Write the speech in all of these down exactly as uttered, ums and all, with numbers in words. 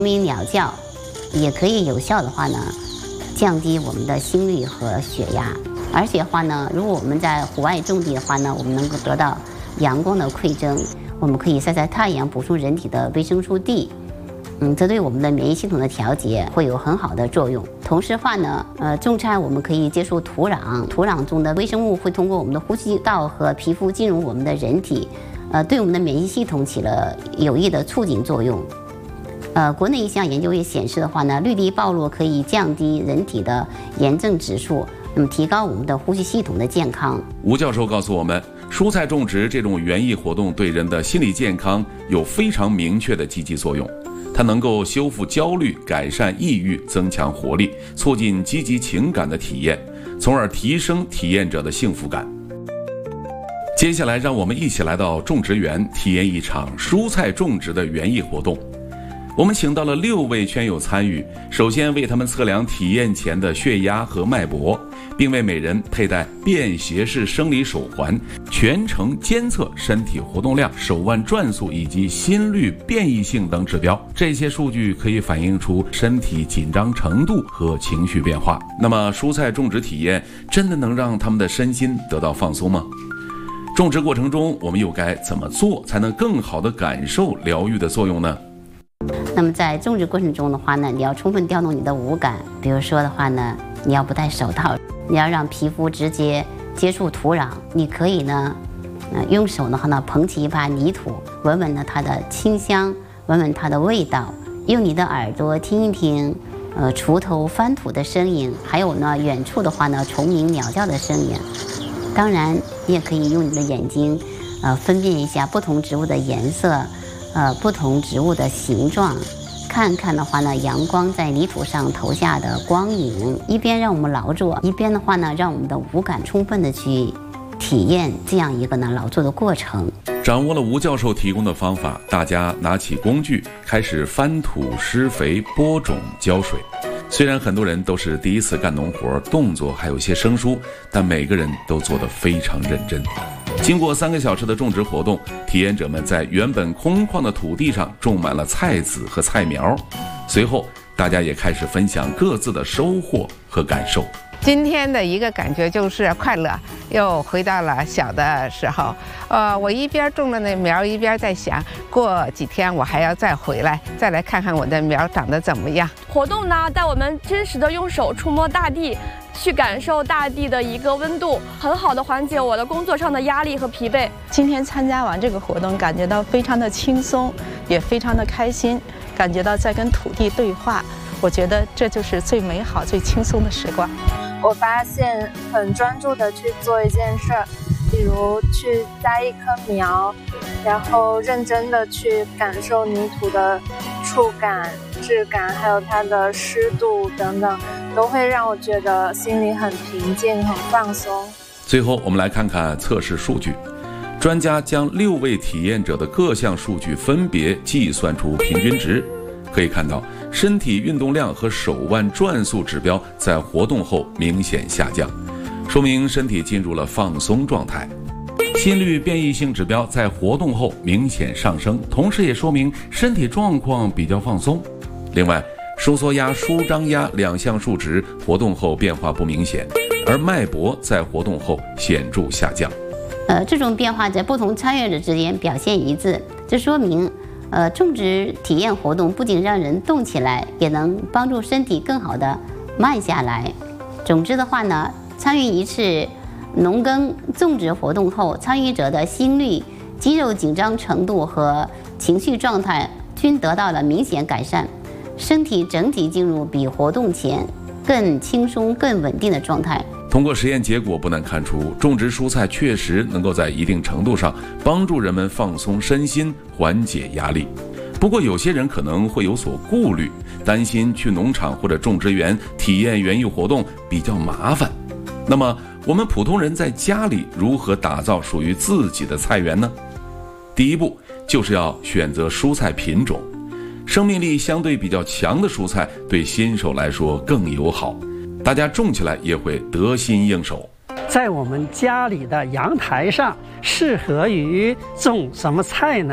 鸣鸟叫，也可以有效的话呢，降低我们的心率和血压。而且的话呢，如果我们在户外种地的话呢，我们能够得到阳光的馈赠，我们可以晒晒太阳，补充人体的维生素 D。嗯，这对我们的免疫系统的调节会有很好的作用。同时的话呢，呃，种菜我们可以接触土壤，土壤中的微生物会通过我们的呼吸道和皮肤进入我们的人体，呃，对我们的免疫系统起了有益的促进作用。呃，国内一项研究也显示的话呢，绿地暴露可以降低人体的炎症指数，那么提高我们的呼吸系统的健康。 吴教授告诉我们，蔬菜种植这种园艺活动对人的心理健康有非常明确的积极作用，它能够修复焦虑，改善抑郁，增强活力，促进积极情感的体验，从而提升体验者的幸福感。接下来让我们一起来到种植园，体验一场蔬菜种植的园艺活动。我们请到了六位圈友参与，首先为他们测量体验前的血压和脉搏，并为每人佩戴便携式生理手环，全程监测身体活动量、手腕转速以及心率变异性等指标。这些数据可以反映出身体紧张程度和情绪变化。那么蔬菜种植体验真的能让他们的身心得到放松吗？种植过程中我们又该怎么做才能更好地感受疗愈的作用呢？ 那么在种植过程中的话呢，你要充分调动你的五感，比如说的话呢，你要不戴手套，你要让皮肤直接接触土壤，你可以呢，呃，用手的话呢捧起一把泥土，闻闻呢它的清香，闻闻它的味道，用你的耳朵听一听，呃，锄头翻土的声音，还有呢远处的话呢虫鸣鸟叫的声音。当然，你也可以用你的眼睛，呃，分辨一下不同植物的颜色。呃，不同植物的形状，看看的话呢，阳光在泥土上投下的光影，一边让我们劳作，一边的话呢，让我们的五感充分的去体验这样一个呢劳作的过程。 掌握了吴教授提供的方法，大家拿起工具，开始翻土、施肥、播种、浇水。虽然很多人都是第一次干农活，动作还有些生疏，但每个人都做得非常认真。经过三个小时的种植活动，体验者们在原本空旷的土地上种满了菜籽和菜苗。随后，大家也开始分享各自的收获和感受。 今天的一个感觉就是快乐，又回到了小的时候。呃，我一边种了那苗，一边在想，过几天我还要再回来，再来看看我的苗长得怎么样。 活动呢，带我们真实的用手触摸大地，去感受大地的一个温度，很好的缓解我的工作上的压力和疲惫。 今天参加完这个活动，感觉到非常的轻松，也非常的开心，感觉到在跟土地对话。我觉得这就是最美好、最轻松的时光。 我发现很专注的去做一件事儿，比如去栽一棵苗，然后认真的去感受泥土的触感、质感，还有它的湿度等等，都会让我觉得心里很平静、很放松。 最后，我们来看看测试数据。专家将六位体验者的各项数据分别计算出平均值。可以看到，身体运动量和手腕转速指标在活动后明显下降，说明身体进入了放松状态。心率变异性指标在活动后明显上升，同时也说明身体状况比较放松。另外，收缩压、舒张压两项数值活动后变化不明显，而脉搏在活动后显著下降。 呃，这种变化在不同参与者之间表现一致，这说明呃，种植体验活动不仅让人动起来，也能帮助身体更好的慢下来。总之的话呢，参与一次农耕种植活动后，参与者的心率、肌肉紧张程度和情绪状态均得到了明显改善，身体整体进入比活动前更轻松、更稳定的状态。 通过实验结果不难看出，种植蔬菜确实能够在一定程度上帮助人们放松身心，缓解压力。不过有些人可能会有所顾虑，担心去农场或者种植园体验园艺活动比较麻烦。那么我们普通人在家里如何打造属于自己的菜园呢？第一步就是要选择蔬菜品种，生命力相对比较强的蔬菜对新手来说更友好，大家种起来也会得心应手。 在我们家里的阳台上适合于种什么菜呢？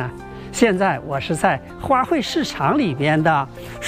现在我是在花卉市场里边的